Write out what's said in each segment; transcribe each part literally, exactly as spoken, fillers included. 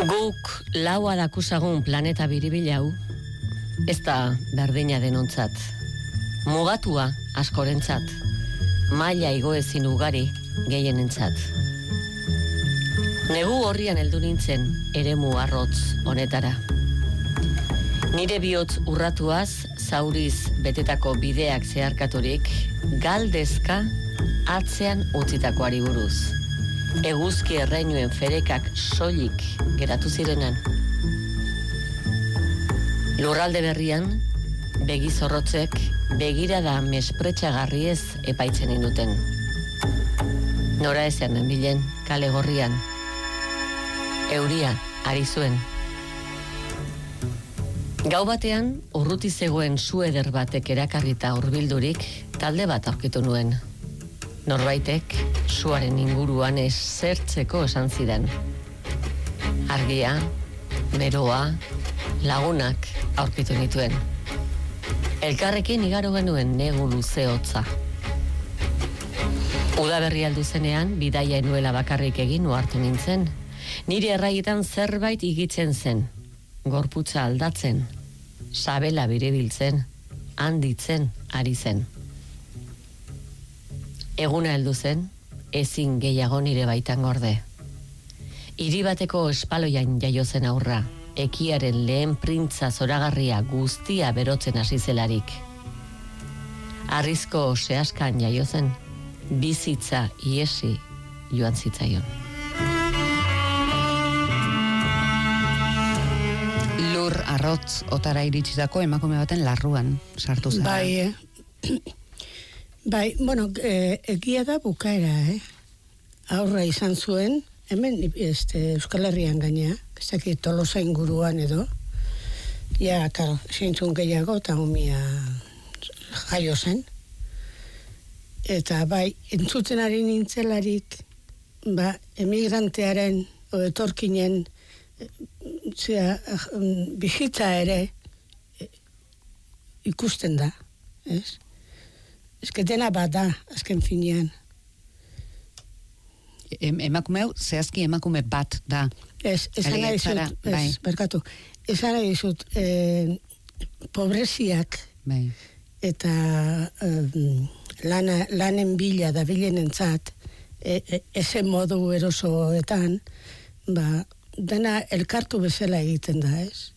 Guk laua dakusagun planeta biribilau, ez da berdina denontzat. Mugatua askorentzat, maila igoezin ugari gehienentzat. Negu horrian heldu nintzen eremu arrotz honetara. Nire bihotz urratuaz, zauriz betetako bideak zeharkaturik, galdezka atzean utzitakoari buruz. Eguzki erreinuen ferekak soilik geratu zirenan. Lurralde berrian, begi zorrotzek begirada mespretxagarriez epaitzen induten. Nora ezean nenbilen, kale gorrian. Euria, ari zuen. Gau batean, urruti zegoen su eder batek erakarrita hurbildurik talde bat aurkitu nuen. Norbaitek, suaren inguruan esertzeko esan zidan. Argia, beroa, lagunak aurkitu nituen. Elkarrekin igaro genuen negu luze hotza. Udaberri aldu zenean, bidaia enuela bakarrik egin ohartu nintzen. Nire erraietan zerbait igitzen zen. Gorputza aldatzen, sabela biribiltzen, handitzen ari zen. Eguna heldu zen, ezin gehiago nire baitan gorde. Hiri bateko espaloian jaio zen aurra, ekiaren lehen printza zoragarria guztia berotzen hasi zelarik. Arrizko zehaskan jaio zen, bizitza iesi joan zitzaion. Lur arrotz otara iritsitako emakume baten larruan sartu zara. Bai, eh? Bai, bueno, eh, egia da bukaera, eh? Aurra izan zuen, hemen este, Euskal Herrian gainea, ez dakit Tolosa inguruan edo, ja, karo, zeintzun gehiago, eta umia jaio zen. Eta bai, entzuten ari nintzelarik, ba, emigrantearen, o etorkinen, zera, bizitza ere ikusten da, ez? Ez que dena bat da, azken finean. Em, emakume hau, zehazki emakume bat da. Ez, esan nahi zut, bai. ez, berkatu, esan nahi zut, eh, pobreziak Bai. eta eh, lana, lanen bila da bilenentzat, e, e, eze modu erosoetan, ba, dena elkartu bezala egiten da, ez?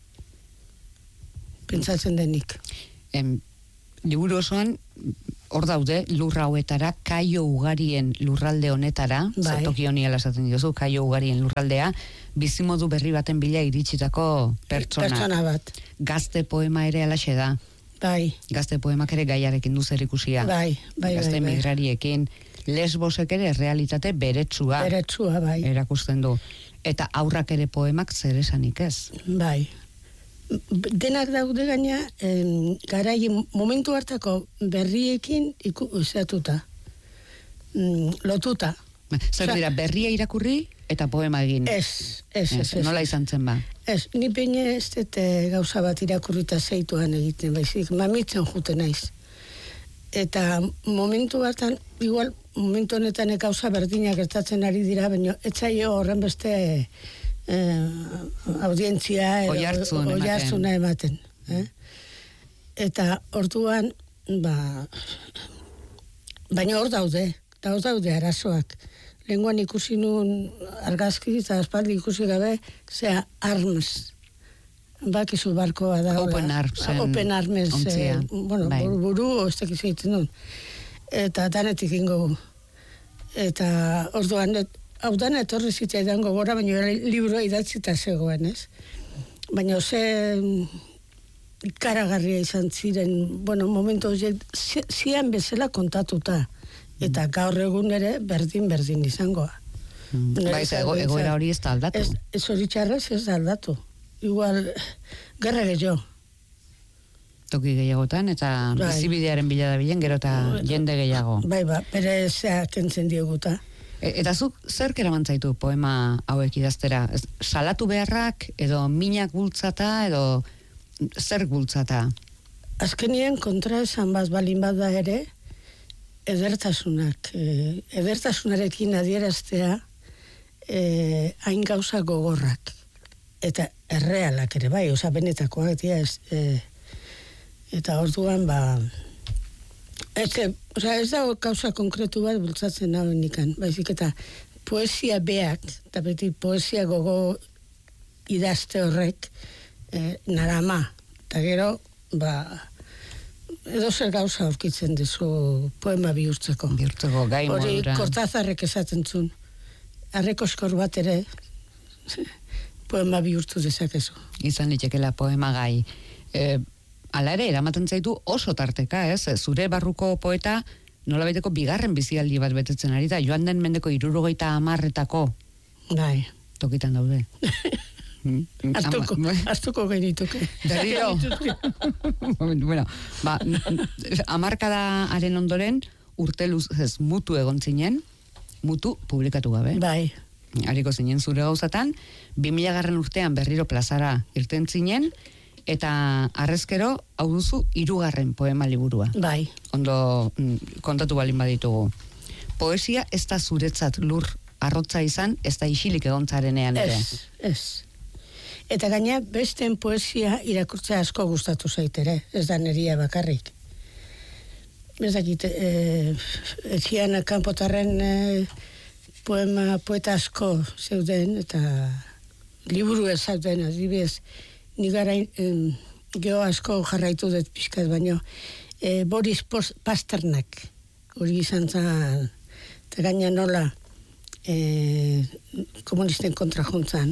Pentsatzen denik. Em, liburu osoan, hor daude, lurra hauetara, kaio ugarien lurralde honetara, Bai. zertoki honi alazaten diozu, kaio ugarien lurraldea, bizimodu berri baten bila iritsitako pertsona. Pertsona bat. Gazte poema ere alaxe da. Bai, Gazte poemak ere gaiarekin du zer ikusia. bai, bai, Gazte bai, bai. migrariekin, lesbosek ere realitate beretsua Beretsua, bai. erakusten du. Eta aurrak ere poemak zer esanik ez. Bai. Denak daude gaina, em, garai momentu hartako berriekin ikusatuta. Mm, lotuta. Zer Osea, dira, berria irakurri eta poema egin. Ez, ez, ez, ez. Nola izan zen ba? Ez, ni peine ez dut eh, gauza bat irakurrita zeituan egiten, baizik, mamitzen jute naiz. Eta momentu batan, igual, momentu honetan gauza berdinak gertatzen ari dira, baina etzaio horren beste eh, audientzia edo Oihartzun ematen. oihartzuna ematen. Eh? Eta orduan, ba, baina hor daude, eta hor daude arazoak. Lenguan ikusi nun argazki eta aspaldi ikusi gabe, zea arms. Bakizu barkoa da. Open Armsen Open Arms, ontzia. eh, bueno, Bai. buru, buru ez dakiz egiten duen. Eta danetik ingo. Eta orduan, et- hau dana etorri zitzaidan gogora, baina libroa idatzita zegoen, ez? Baina ze ikaragarria izan ziren, bueno, momentu horiek zi- zian bezala kontatuta. Eta gaur egun ere berdin-berdin izangoa. Mm. Nire Bai, ze ego- zaguntza- egoera hori ez da aldatu. Ez, ez hori txarrez ez da aldatu. Igual, gerra gehiago. Toki gehiagotan, eta Bai. bizibidearen bila da bilen, gero eta jende gehiago. Bai, ba, bere zea kentzen dieguta. E, eta zuk zer eramantzaitu poema hauek idaztera? Ez, salatu beharrak, edo minak bultzata, edo zer bultzata? Azkenien kontra esan bat balin bat da ere, edertasunak, eh, edertasunarekin adieraztea eh, hain gauza gogorrak. eta errealak ere, bai, oza, benetakoak, dira, ez, e, eta orduan, ba, ez, oza, ez da kausa konkretu bat bultzatzen hau nikan, baizik eta poesia beak, eta beti poesia gogo idazte horrek, e, narama, eta gero, ba, edo zer gauza aurkitzen dezu poema bihurtzeko. Bihurtzeko gai modura. Hori Kortazarrek esaten zuen, arrekoskor bat ere, poema bihurtu dezakezu. Izan litekela poema gai. E, ala ere, eramaten zaitu oso tarteka, ez? Zure barruko poeta nolabaiteko bigarren bizialdi bat betetzen ari da, joan den mendeko hirurogeita hamarretako Bai. tokitan daude. Artuko, artuko genituke. Berriro. Bueno, ba, hamarkadaren ondoren urte luzez mutu egon zinen, mutu publikatu gabe. Bai. Hariko zinen zure gauzatan, bi mila garren urtean berriro plazara irten zinen, eta arrezkero, hau duzu, hirugarren poema liburua. Bai. Ondo kontatu balin baditugu. Poesia ez da zuretzat lur arrotza izan, ez da isilik egontzarenean ere. Ez, ez. Eta gaina, besteen poesia irakurtzea asko gustatu zaitere, ez da neria bakarrik. Ez dakit, e, etxian kanpotarren e, poema, poeta asko zeuden, eta liburu ez zauden, adibidez, nigarain e, geho asko jarraitu dut pixkat, baino, e, Boris Pasternak, hori izan zan, eta gaina nola e, komunisten kontra juntzan,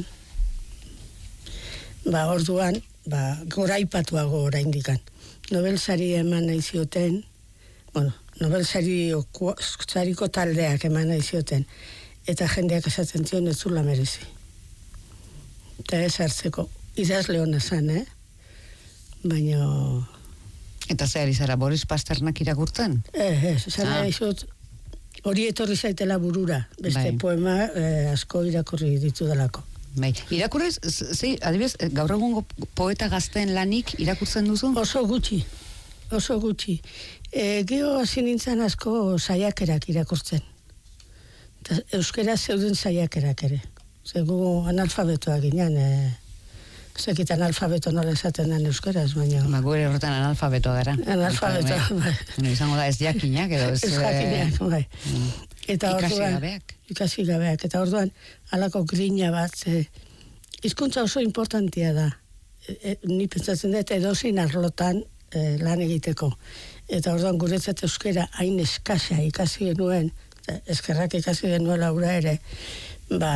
ba, orduan, ba, goraipatuago oraindikan. Nobel sari eman nahi zioten, bueno, Nobel sari sariko taldeak eman nahi zioten, eta jendeak esaten zion ez zula merezi. Eta ez hartzeko, idazle hona zan, eh? Baina... Eta zer izara, Boris Pasternak irakurtzen? Eh, ez, zan ah. izut, hori etorri zaitela burura, beste bai. Poema eh, asko irakurri ditu dalako. Bai. Irakurrez, zi, adibidez, gaur egungo poeta gazteen lanik irakurtzen duzu? Oso gutxi, oso gutxi. E, Geo hasi nintzen asko saiakerak irakurtzen. Ta, euskera zeuden saiakerak ere. Zegu analfabetoak ginen, e, zekit analfabeto nola esaten den euskaraz, baina... Ba, gure horretan analfabetoa gara. Analfabetoa, bai. Bueno, izango da ez jakinak edo ez... Ez jakinak, bai. Eta ikasi orduan, gabeak. Ikasi gabeak. Eta orduan, halako grina bat, e, hizkuntza oso importantia da. E, e, ni pentsatzen dut edozein arlotan e, lan egiteko. Eta orduan guretzat euskera hain eskasa ikasi genuen, eskerrak ikasi genuela ura ere, ba,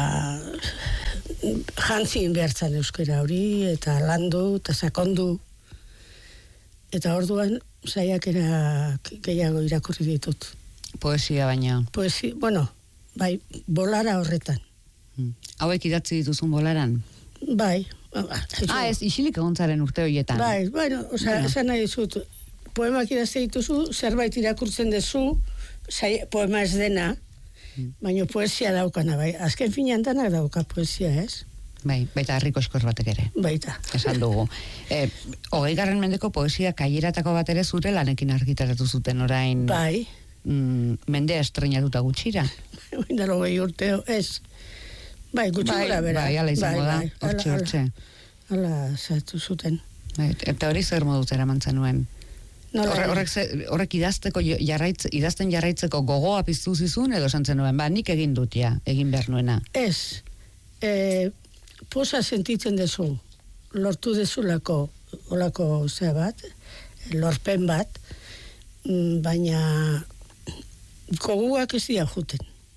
jantzin behartzen euskera hori, eta landu, eta sakondu. Eta orduan, saiakera gehiago irakurri ditut. Poesia baina. Poesia, bueno, bai, bolara horretan. Hmm. Hauek idatzi dituzun bolaran? Bai. Ah, ez, isilik egontzaren urte horietan. Bai, bueno, oza, bueno. Esan nahi dizut, poemak idazte dituzu, zerbait irakurtzen dezu, sai, poema ez dena, hmm. baina poesia daukana, bai. Azken finean danak dauka poesia, ez? Bai, baita harriko eskor batek ere. Baita. Esan dugu. E, hogei garren mendeko poesia kaieratako bat ere zure lanekin argitaratu zuten orain... Bai. Mm, mendea estrenatuta gutxira. Oindaro gehi urteo, ez. Bai, gutxi bai, gura bera. Bai, ala izango da, bai, hortxe, hortxe. Ala, zatu zuten. Bai, eta hori zer moduz eramantzen nuen? Horre, horrek, ze, horrek idazteko jarraitz, idazten jarraitzeko gogoa piztu zizun edo santzen nuen, ba, nik egin dut ja, egin behar nuena. Ez, e, posa sentitzen dezu, lortu dezulako, olako zea bat, lorpen bat, baina goguak ez dira juten.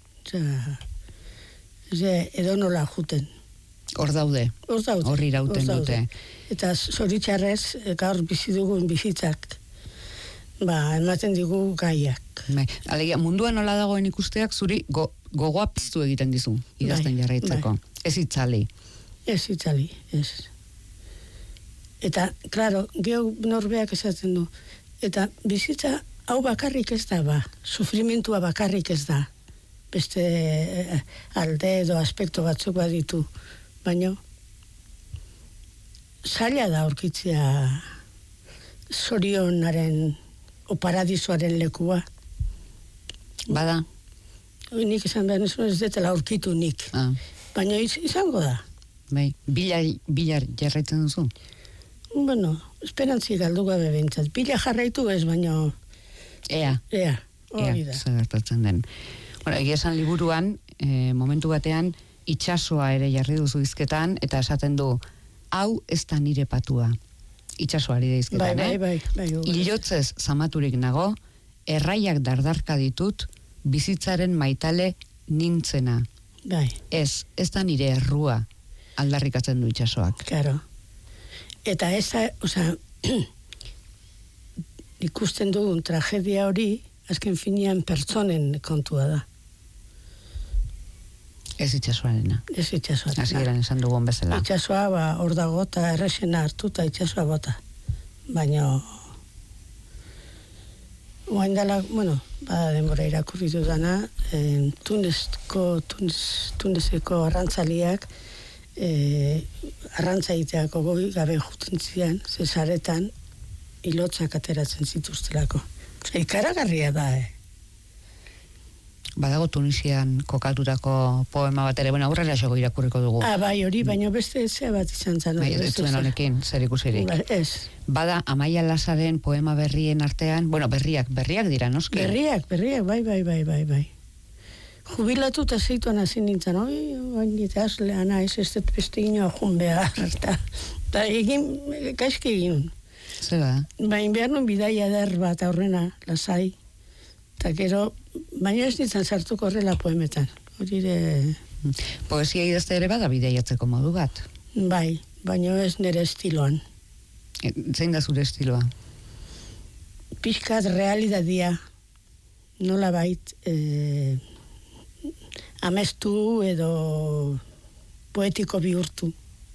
Osea, edo nola juten. Hor daude. Hor daude. Hor irauten dute. Eta zoritxarrez, gaur bizi dugun bizitzak, ba, ematen digu gaiak. Bai. Alegia, munduan nola dagoen ikusteak zuri go, gogoa piztu egiten dizu, idazten bai, jarraitzeko. Bai. Ez itzali. Ez itzali, ez. Eta, klaro, geho norbeak esaten du. Eta bizitza hau bakarrik ez da, ba. Sufrimentua bakarrik ez da. Beste alde edo aspekto batzuk baditu. Baina, zaila da aurkitzea zorionaren o paradisoaren lekua. Bada? Nik esan behar nesu ez detela aurkitu nik. Ah. Baina iz, izango da. bai. Bila, bila jarraitzen duzu? Bueno, esperantzi galdu gabe behintzat. Bila jarraitu ez, baino... Ea. Ea, hori Ea, da. zer gertatzen den. Bueno, egia esan liburuan, e, momentu batean, itsasoa ere jarri duzu hizketan, eta esaten du, hau ez da nire patua. Itsasoari da hizketan, Bai, eh? bai, bai, bai. Ilotzez zamaturik nago, erraiak dardarka ditut, bizitzaren maitale nintzena. Bai, Ez, ez da nire errua, aldarrikatzen du itsasoak. claro. Eta ez da, osea, ikusten dugun tragedia hori, azken finean pertsonen kontua da. Ez itsasoarena. Ez itxasoa. Hasieran esan dugun bezala. Itxasoa, ba, hor dago eta errexena hartuta itxasoa bota. Baina, oain dela, bueno, ba, denbora irakurri dudana, eh, Tunesko, Tunes, Tuneseko arrantzaliak, eh, arrantza egiteako goi gabe juten zian, zesaretan, ilotzak ateratzen zituztelako. Osa, ikaragarria da, eh? Badago Tunisian kokatutako poema bat ere, bueno, aurrera xego irakurriko dugu. Ah, bai, hori, baina beste zea bat izan zen. Bai, ez zuen honekin, zer ikusirik. Ba, ez. Bada Amaia Lasaren poema berrien artean, bueno, berriak, berriak dira, noski? Berriak, berriak, bai, bai, bai, bai, bai. Jubilatu eta zeituan hasi nintzen, oi, bain eta azlea naiz, ez dut beste inoa jun behar, eta, eta egin, gaizki egin. Zer da? Bain behar nun bidaia eder bat aurrena, lasai, eta gero, baina ez nintzen sartuko horrela poemetan, hori ere, Poesia idazte ere bada bideiatzeko modu bat. bai, baina ez nire estiloan. E, zein da zure estiloa? Pixkat realidadia, nola bait, eh, amestu edo poetiko bihurtu.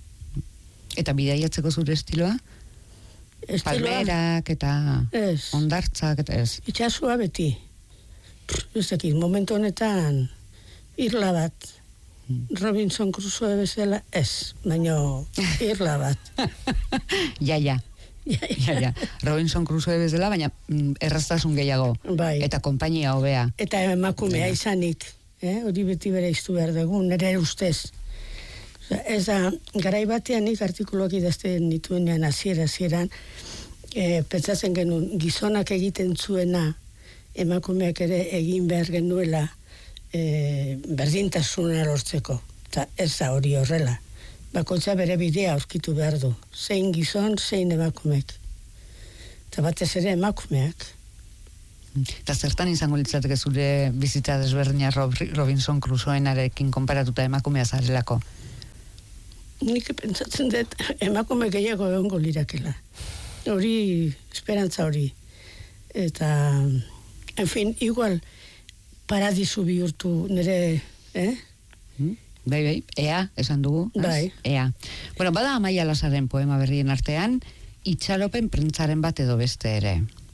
Eta bideiatzeko zure estiloa? Estiloa, Palmerak eta ez, ondartzak eta ez. itxasua beti. Ez dakit, momentu honetan irla bat. Robinson Crusoe bezala ez, baina irla bat. Ja, ja. Ja, Ja, ja. Robinson Crusoe bezala, baina mm, erraztasun gehiago. Bai. Eta konpainia hobea. Eta emakumea izanik, eh? Hori beti bere iztu behar dugu, nire ustez. Osea, ez da, garai batean nik artikuluak idazten nituenean hasiera hasieran, eh, pentsatzen genuen gizonak egiten zuena, emakumeak ere egin behar genuela eh, berdintasuna lortzeko. Eta ez da hori horrela. Bakoitza bere bidea aurkitu behar du. Zein gizon, zein emakumeak. Eta batez ere emakumeak. Eta zertan izango litzateke zure bizitza desberdina Rob- Robinson Crusoenarekin konparatuta emakumea zarelako? Nik pentsatzen dut emakume gehiago egongo lirakela. Hori, esperantza hori. Eta, en fin, igual paradisu bihurtu nire, eh? Hmm? Bai, bai, ea, esan dugu. az? Bai. Ea. Bueno, bada Amaia Lasaren poema berrien artean, itxaropen prentzaren bat edo beste ere.